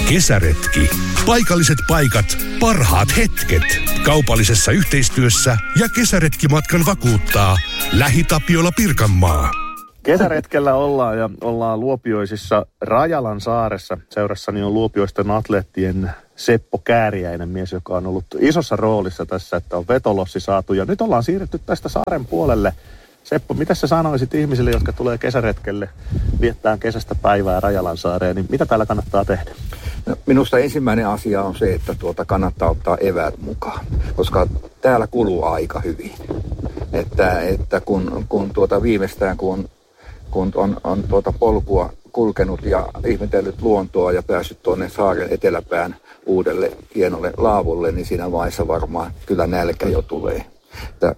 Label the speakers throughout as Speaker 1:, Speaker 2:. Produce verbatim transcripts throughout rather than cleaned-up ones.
Speaker 1: Kesäretki. Paikalliset paikat, parhaat hetket. Kaupallisessa yhteistyössä ja kesäretkimatkan vakuuttaa LähiTapiola Pirkanmaa.
Speaker 2: Kesäretkellä ollaan ja ollaan Luopioisissa Rajalan saaressa. Seurassani on Luopioisten atleettien Seppo Kääriäinen, mies, joka on ollut isossa roolissa tässä, että on vetolossi saatu. Ja nyt ollaan siirretty tästä saaren puolelle. Seppo, mitä sä sanoisit ihmisille, jotka tulee kesäretkelle, viettää kesästä päivää Rajalan saareen, niin mitä täällä kannattaa tehdä?
Speaker 3: No, minusta ensimmäinen asia on se, että tuota kannattaa ottaa eväät mukaan, koska täällä kuluu aika hyvin. Että, että kun, kun tuota viimeistään kun, kun on, on tuota polkua kulkenut ja ihmetellyt luontoa ja päässyt tuonne saaren eteläpään uudelle hienolle laavulle, niin siinä vaiheessa varmaan kyllä nälkä jo tulee. Että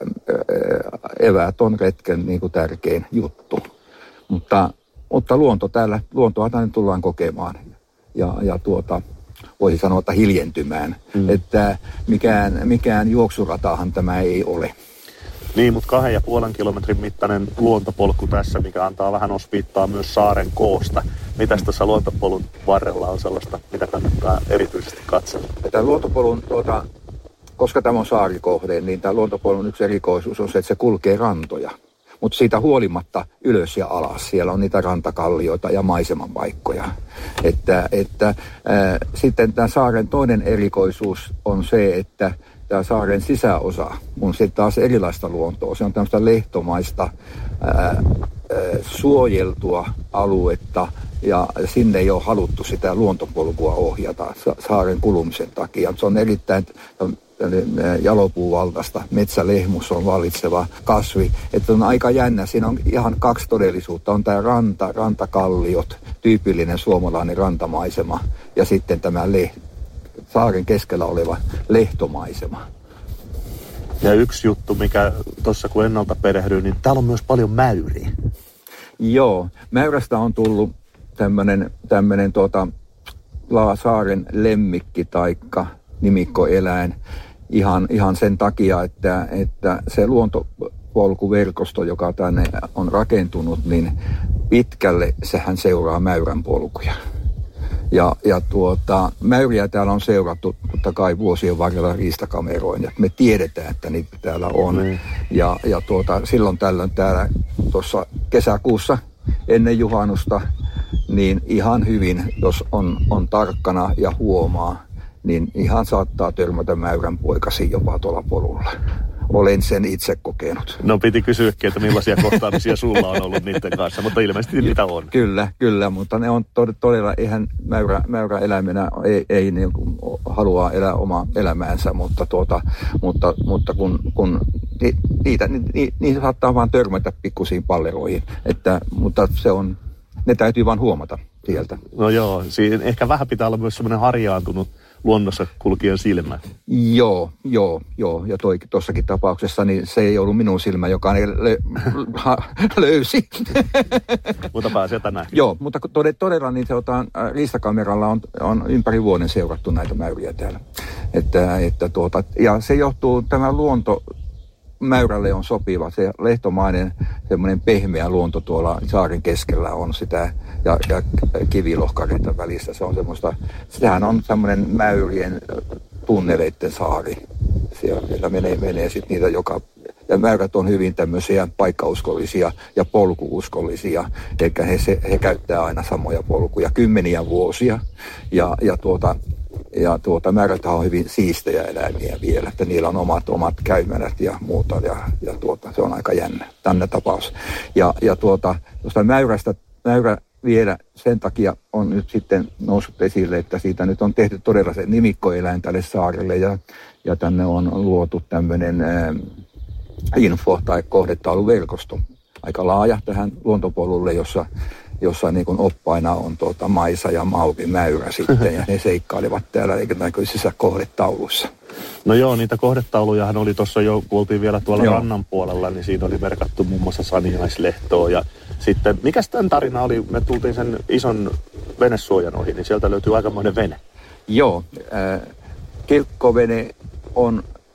Speaker 3: eväät on retken niin kuin tärkein juttu, mutta, mutta luonto täällä, luontoa tänne tullaan kokemaan ja, ja tuota, voisi sanoa, että hiljentymään, mm. että mikään, mikään juoksuratahan tämä ei ole.
Speaker 2: Niin, mutta kahden ja puolen kilometrin mittainen luontopolku tässä, mikä antaa vähän osviittaa myös saaren koosta. Mitäs tässä luontopolun varrella on sellaista, mitä kannattaa erityisesti katsella?
Speaker 3: Tämä luontopolun tuota, koska tämä on saarikohde, niin tämä luontopolun yksi erikoisuus on se, että se kulkee rantoja. Mutta siitä huolimatta ylös ja alas. Siellä on niitä rantakallioita ja maisemanpaikkoja. Että, että, äh, sitten tämä saaren toinen erikoisuus on se, että tämä saaren sisäosa on sitten taas erilaista luontoa. Se on tämmöistä lehtomaista äh, äh, suojeltua aluetta. Ja sinne ei ole haluttu sitä luontopolkua ohjata saaren kulumisen takia. Se on erittäin jalopuuvaltaista, metsälehmus on vallitseva kasvi. Että on aika jännä. Siinä on ihan kaksi todellisuutta. On tämä ranta, rantakalliot, tyypillinen suomalainen rantamaisema ja sitten tämä le- saaren keskellä oleva lehtomaisema.
Speaker 2: Ja yksi juttu, mikä tuossa kun ennalta perehdyy, niin täällä on myös paljon mäyriä.
Speaker 3: Joo, mäyrästä on tullut tämmöinen tämmöinen tuota, saaren lemmikki taikka nimikkoeläin ihan, ihan sen takia, että, että se luontopolkuverkosto, joka tänne on rakentunut, niin pitkälle sehän seuraa mäyrän polkuja. Ja, ja tuota, mäyriä täällä on seurattu totta kai vuosien varrella riistakameroin. Ja me tiedetään, että niitä täällä on. Mm. Ja, ja tuota, silloin tällöin täällä tuossa kesäkuussa ennen juhannusta, niin ihan hyvin, jos on, on tarkkana ja huomaa, niin ihan saattaa törmätä mäyrän poikasi jopa tuolla polulla. Olen sen itse kokenut.
Speaker 2: No piti kysyäkin, että millaisia kohtaamisia sulla on ollut niiden kanssa, mutta ilmeisesti niitä on.
Speaker 3: Kyllä, kyllä, mutta ne on todella, eihän mäyrä, mäyrä eläimenä ei, ei niin kuin halua elää omaa elämäänsä, mutta, tuota, mutta, mutta kun, kun ni, niitä, ni, niitä saattaa vaan törmätä pikkuisiin palleroihin, että, mutta se on, ne täytyy vaan huomata sieltä.
Speaker 2: No joo, siinä ehkä vähän pitää olla myös semmoinen harjaantunut luonnossa kulkijan silmä.
Speaker 3: Joo, joo, joo. Ja tuossakin tapauksessa niin se ei ollut minun silmä, joka ne lö- ha, löysi.
Speaker 2: Mutta pääsee tänään.
Speaker 3: Joo, mutta todella niin se otan, riistakameralla on, on ympäri vuoden seurattu näitä mäyriä täällä. Että, että tuota, ja se johtuu, tämä luonto mäyrälle on sopiva. Se lehtomainen semmoinen pehmeä luonto tuolla saaren keskellä on sitä ja, ja kivilohkareita välissä. Se on semmoista, sehän on semmoinen mäyrien tunneleiden saari. Siellä menee, menee sitten niitä joka, ja mäyrät on hyvin tämmöisiä paikkauskollisia ja polkuuskollisia. Eli he, se, he käyttää aina samoja polkuja kymmeniä vuosia ja, ja tuota, Ja tuota, mäyräthän on hyvin siistejä eläimiä vielä, että niillä on omat, omat käymälät ja muuta, ja, ja tuota, se on aika jännä, tänne tapaus. Ja, ja tuota, tuosta mäyrästä, mäyrä vielä sen takia on nyt sitten noussut esille, että siitä nyt on tehty todella se nimikkoeläin tälle saarelle, ja, ja tänne on luotu tämmöinen äh, info- tai kohdetauluverkosto, aika laaja tähän luontopolulle, jossa jossa niin kuin oppaina on tuota Maisa ja Mauvi Mäyrä sitten, ja ne seikkailivat täällä näköisissä kohdetauluissa.
Speaker 2: No joo, niitä kohdetaulujahan oli tuossa jo, kun oltiin vielä tuolla joo. rannan puolella, niin siitä oli merkattu muun muassa Saniaislehtoa. Ja sitten, mikäs tämän tarina oli? Me tultiin sen ison venesuojan ohi, niin sieltä löytyy aikamoinen vene.
Speaker 3: Joo, äh, kirkkovene on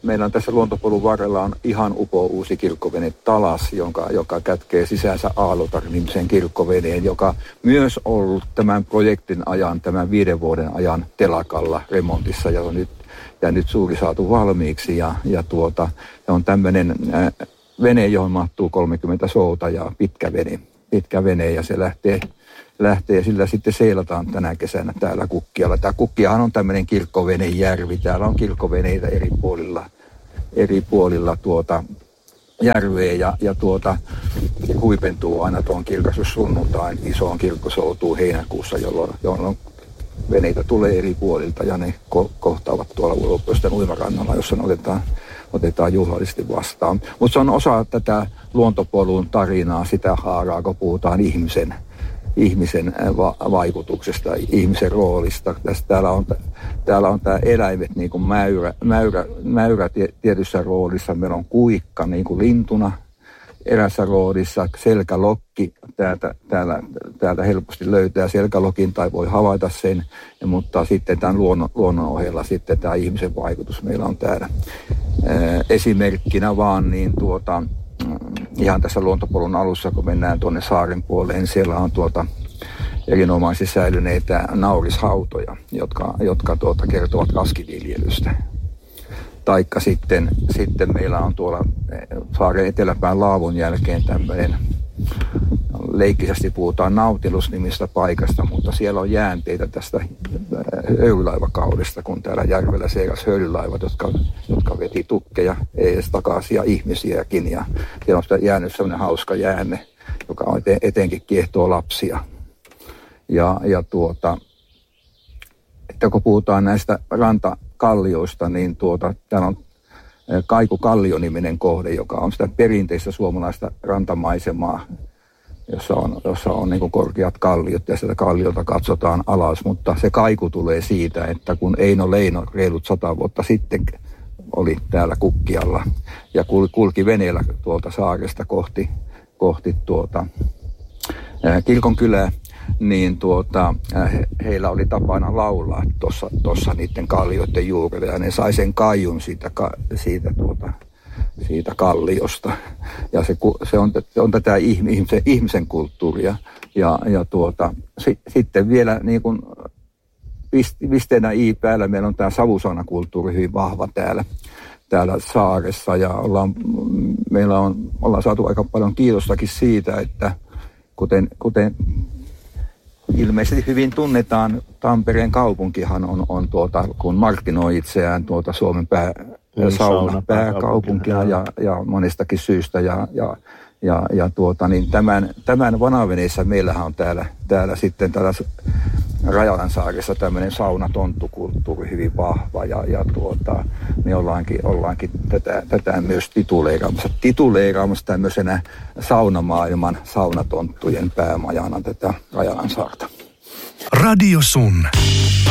Speaker 3: meillä on tässä luontopolun varrella on ihan upo uusi kirkkovene Talas, jonka, joka kätkee sisäänsä Aallotar-nimisen kirkkoveneen, joka myös ollut tämän projektin ajan, tämän viiden vuoden ajan telakalla remontissa ja on nyt, ja nyt suuri saatu valmiiksi. Ja, ja tuota, on tämmöinen äh, vene, johon mahtuu kolmekymmentä souta ja pitkä vene, pitkä vene ja se lähtee lähtee ja sillä sitten seilataan tänä kesänä täällä Kukkialla. Tämä Kukkiahan on tämmöinen kirkkovenejärvi. Täällä on kirkkoveneitä eri puolilla, eri puolilla tuota järveä ja, ja tuota, huipentuu aina tuon kirkastussunnuntain isoon kirkkosoutuun heinäkuussa, jolloin, jolloin veneitä tulee eri puolilta ja ne ko- kohtaavat tuolla Ulkoisten uimarannalla, jossa ne otetaan, otetaan juhlallisesti vastaan. Mutta se on osa tätä luontopolun tarinaa, sitä haaraa, kun puhutaan ihmisen ihmisen va- vaikutuksesta, ihmisen roolista. Tässä, täällä on, täällä on tämä eläimet niin kuin mäyrä, mäyrä, mäyrä tietyssä roolissa. Meillä on kuikka niin kuin lintuna erässä roolissa, selkälokki. Täältä, täällä, täältä helposti löytää selkälokin tai voi havaita sen, ja, mutta sitten tämän luonnon, luonnon ohella sitten tämä ihmisen vaikutus meillä on täällä. Ää, esimerkkinä vaan niin tuota, ihan tässä luontopolun alussa, kun mennään tuonne saaren puoleen, siellä on tuota erinomaisesti säilyneitä naurishautoja, jotka, jotka tuota kertovat kaskiviljelystä. Taikka sitten, sitten meillä on tuolla saaren eteläpään Laavun jälkeen tämmöinen, leikkisesti puhutaan Nautilus-nimistä paikasta, mutta siellä on jäänteitä tästä höyrylaivakaudesta, kun täällä järvellä seirasi höyrylaivat, jotka, jotka veti tukkeja ees takaisin ja ihmisiäkin. Ja siellä on jäänyt sellainen hauska jäänne, joka etenkin kiehtoo lapsia. Ja, ja tuota, että kun puhutaan näistä rantakallioista, niin tuota, täällä on Kaikukallio-niminen kohde, joka on sitä perinteistä suomalaista rantamaisemaa, jossa on, jossa on niin kuin korkeat kalliot ja sieltä kalliolta katsotaan alas, mutta se kaiku tulee siitä, että kun Eino Leino reilut sata vuotta sitten oli täällä Kukkialla ja kulki veneellä tuolta saaresta kohti, kohti tuota, ää, kirkonkylää, niin tuota, he, heillä oli tapana laulaa tuossa niiden kallioiden juurella ja ne sai sen kaijun siitä, siitä, tuota, siitä kalliosta. Ja se, se, on, se on tätä ihmisen, ihmisen kulttuuria. Ja, ja tuota, si, sitten vielä niin kuin pisteenä i päällä meillä on tämä savusaunakulttuuri hyvin vahva täällä, täällä saaressa. Ja ollaan, meillä on, ollaan saatu aika paljon kiitostakin siitä, että kuten... kuten ilmeisesti hyvin tunnetaan, Tampereen kaupunkihan on, on tuota, kun markkinoi itseään tuota Suomen pää, sauna pääkaupunkia ja, ja monestakin syystä. Ja, ja, ja, ja tuota, niin tämän, tämän vanaveneessä meillähän on täällä, täällä sitten täällä Rajalansaaressa tämmöinen saunatonttukulttuuri hyvin vahva ja, ja tuota, me ollaankin, ollaankin tätä, tätä myös tituleeraamassa, tituleeraamassa tämmöisenä saunamaailman saunatonttujen päämajana tätä Rajalansaarta.
Speaker 1: Radio Sun.